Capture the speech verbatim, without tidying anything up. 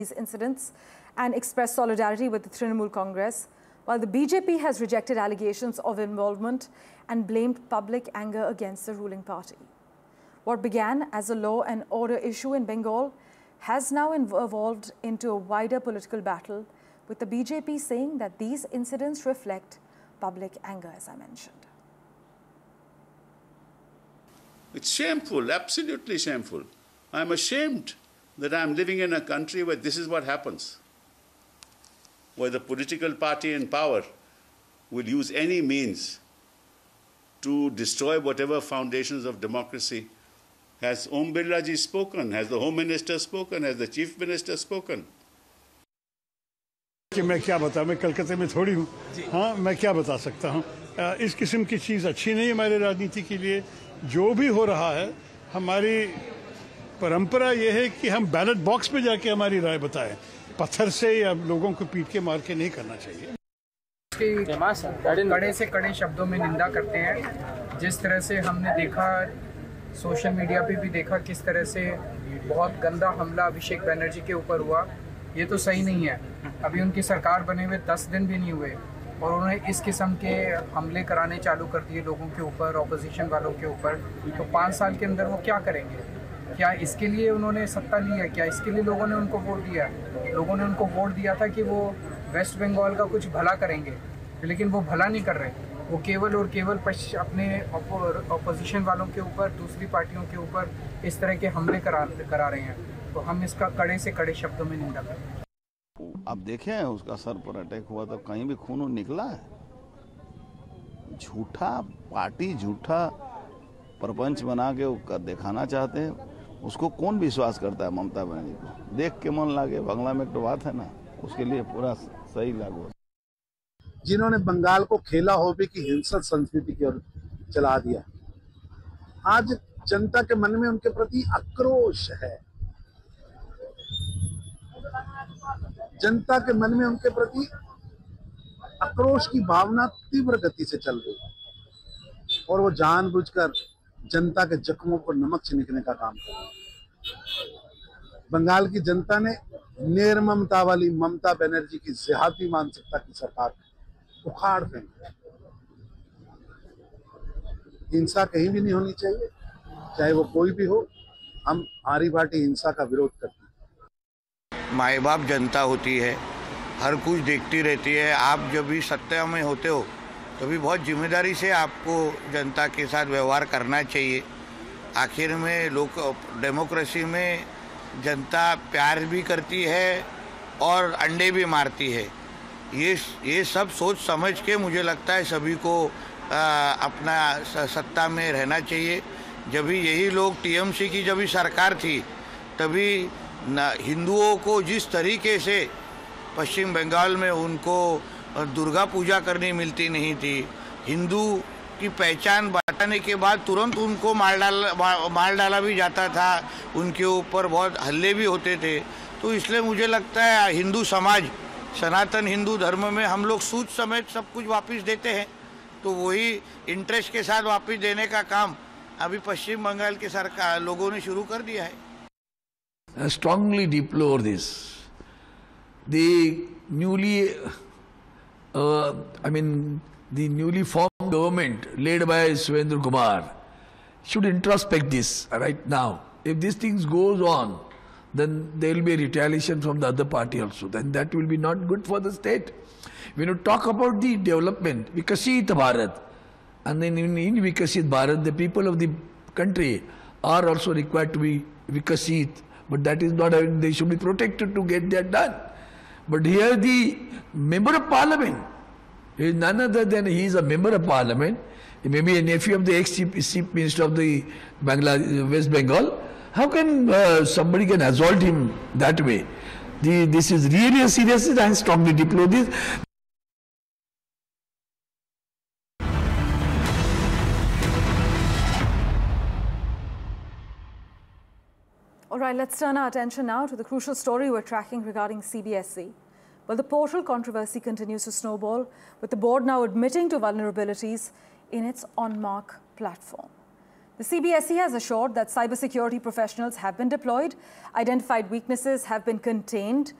these incidents and expressed solidarity with the Trinamool Congress, while the B J P has rejected allegations of involvement and blamed public anger against the ruling party. What began as a law and order issue in Bengal has now evolved into a wider political battle, with the B J P saying that these incidents reflect public anger, as I mentioned. It's shameful, absolutely shameful. I'm ashamed that I'm living in a country where this is what happens, where the political party in power will use any means to destroy whatever foundations of democracy. Has Om Birla ji spoken? Has the Home Minister spoken? Has the Chief Minister spoken? कि मैं क्या बताऊं, मैं कलकत्ते में थोड़ी हूं। हाँ, मैं क्या बता सकता हूं। इस किस्म की चीज़ अच्छी नहीं है हमारे राजनीति के लिए। जो भी हो रहा है, हमारी परंपरा ये है कि हम बैलेट बॉक्स में जाके हमारी राय बताएं, पत्थर से या लोगों को पीट के मार के नहीं करना चाहिए। कड़े से कड़े शब्दों में निंदा करते हैं। जिस तरह से हमने देखा, सोशल मीडिया पे भी देखा, किस तरह से बहुत गंदा हमला अभिषेक बनर्जी के ऊपर हुआ, ये तो सही नहीं है। अभी उनकी सरकार बने हुए दस दिन भी नहीं हुए और उन्होंने इस किस्म के हमले कराने चालू कर दिए लोगों के ऊपर, ऑपोजिशन वालों के ऊपर। तो पाँच साल के अंदर वो क्या करेंगे? क्या इसके लिए उन्होंने सत्ता ली है? क्या इसके लिए लोगों ने उनको वोट दिया? लोगों ने उनको वोट दिया था कि वो वेस्ट बंगाल का कुछ भला करेंगे, लेकिन वो भला नहीं कर रहे। वो केवल और केवल अपने ऑपोजिशन वालों के ऊपर, दूसरी पार्टियों के ऊपर इस तरह के हमले करा करा रहे हैं। तो हम इसका कड़े से कड़े शब्दों में निंदा करते हैं। आप देखें, उसका सर पर अटैक हुआ तो कहीं भी खून निकला है? झूठा पार्टी, झूठा प्रपंच बना के वो दिखाना चाहते हैं। उसको कौन विश्वास करता है? ममता बनर्जी को देख के मन लागे, बंगला में एक तो बात है ना, उसके लिए पूरा सही लागू। जिन्होंने बंगाल को खेला हो भी की हिंसक संस्कृति की ओर चला दिया, आज जनता के मन में उनके प्रति आक्रोश है। जनता के मन में उनके प्रति आक्रोश की भावना तीव्र गति से चल रही है और वो जानबूझकर जनता के जख्मों पर नमक छिड़कने का काम कर रहे हैं। बंगाल की जनता ने निर्ममता वाली ममता बनर्जी की जिहादी मानसिकता की सरकार उखाड़ फेंकी। हिंसा कहीं भी नहीं होनी चाहिए, चाहे वो कोई भी हो। हम आरी बाटी हिंसा का विरोध करते हैं। माए बाप जनता होती है, हर कुछ देखती रहती है। आप जब भी सत्ता में होते हो तो भी बहुत जिम्मेदारी से आपको जनता के साथ व्यवहार करना चाहिए। आखिर में लोग डेमोक्रेसी में जनता प्यार भी करती है और अंडे भी मारती है। ये ये सब सोच समझ के मुझे लगता है सभी को आ, अपना सत्ता में रहना चाहिए। जब भी यही लोग टीएमसी की जब भी सरकार थी, तभी हिंदुओं को जिस तरीके से पश्चिम बंगाल में उनको दुर्गा पूजा करनी मिलती नहीं थी, हिंदू की पहचान बताने के बाद तुरंत उनको मार डाला मार डाला भी जाता था, उनके ऊपर बहुत हल्ले भी होते थे। तो इसलिए मुझे लगता है हिंदू समाज, सनातन हिंदू धर्म में हम लोग सूद समेत सब कुछ वापस देते हैं। तो वही इंटरेस्ट के साथ वापस देने का काम अभी पश्चिम बंगाल के सरकार लोगों ने शुरू कर दिया है। I strongly deplore this. The newly, uh, I mean, the newly formed government led by Surendra Kumar should introspect this right now. If these things goes on, then there will be a retaliation from the other party also. Then that will be not good for the state. When you talk about the development, Vikasit Bharat, and then in, in Vikasit Bharat, the people of the country are also required to be Vikasit. But that is not, they should be protected to get that done. But here the member of parliament is none other than he is a member of parliament. He may be a nephew of the ex-chief minister of the Bangla, West Bengal. How can uh, somebody can assault him that way? The, this is really a serious issue. I strongly deplore this. All right, let's turn our attention now to the crucial story we're tracking regarding C B S E. Well, the portal controversy continues to snowball, with the board now admitting to vulnerabilities in its OnMark platform. The C B S E has assured that cybersecurity professionals have been deployed, identified weaknesses have been contained,